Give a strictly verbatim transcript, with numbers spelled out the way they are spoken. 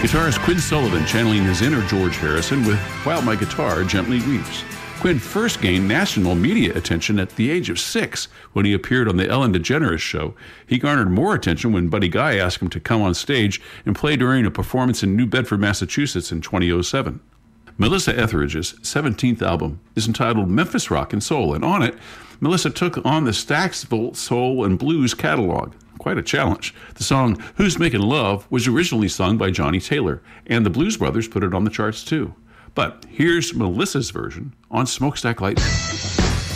Guitarist Quinn Sullivan channeling his inner George Harrison with While My Guitar Gently Weeps. Quinn first gained national media attention at the age of six when he appeared on the Ellen DeGeneres Show. He garnered more attention when Buddy Guy asked him to come on stage and play during a performance in New Bedford, Massachusetts in two thousand seven. Melissa Etheridge's seventeenth album is entitled Memphis Rock and Soul, and on it, Melissa took on the Stacksville Soul and Blues catalog. Quite a challenge. The song Who's Making Love was originally sung by Johnny Taylor, and the Blues Brothers put it on the charts too. But here's Melissa's version on Smokestack Lightning.